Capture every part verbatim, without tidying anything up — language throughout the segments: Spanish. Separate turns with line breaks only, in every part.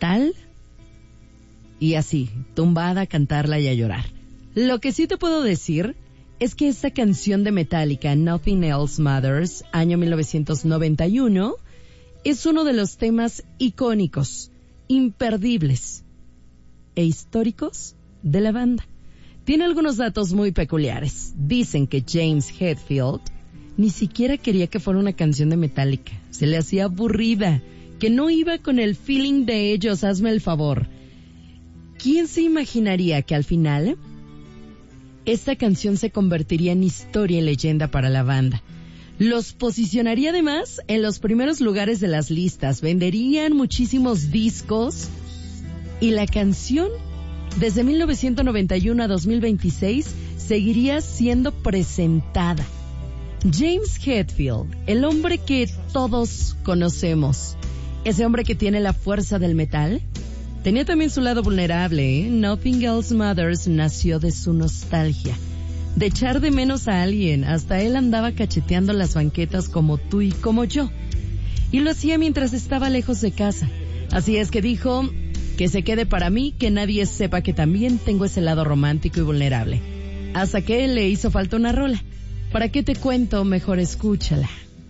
metal y así, tumbada a cantarla y a llorar. Lo que sí te puedo decir es que esta canción de Metallica, Nothing Else Matters, año mil novecientos noventa y uno, es uno de los temas icónicos, imperdibles e históricos de la banda. Tiene algunos datos muy peculiares. Dicen que James Hetfield ni siquiera quería que fuera una canción de Metallica. Se le hacía aburrida, que no iba con el feeling de ellos, hazme el favor. ¿Quién se imaginaría que al final esta canción se convertiría en historia y leyenda para la banda? Los posicionaría además en los primeros lugares de las listas, venderían muchísimos discos y la canción desde mil novecientos noventa y uno a dos mil veintiséis seguiría siendo presentada. James Hetfield, el hombre que todos conocemos, ese hombre que tiene la fuerza del metal, tenía también su lado vulnerable, ¿eh? Nothing Else Matters nació de su nostalgia, de echar de menos a alguien. Hasta él andaba cacheteando las banquetas como tú y como yo, y lo hacía mientras estaba lejos de casa. Así es que dijo, que se quede para mí, que nadie sepa que también tengo ese lado romántico y vulnerable. Hasta que le hizo falta una rola. ¿Para qué te cuento? Mejor escúchala.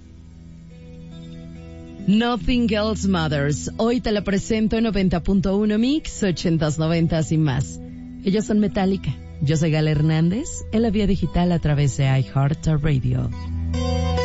Nothing Else Matters. Hoy te la presento en noventa punto uno Mix, ochentas, noventas y más. Ellos son Metallica. Yo soy Gala Hernández, en la vía digital a través de iHeartRadio.